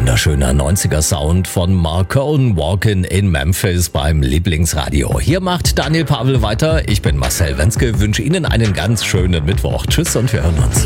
wunderschöner 90er Sound von Mark Cohn, Walkin' in Memphis beim Lieblingsradio. Hier macht Daniel Pavel weiter. Ich bin Marcel Wenzke, wünsche Ihnen einen ganz schönen Mittwoch. Tschüss und wir hören uns.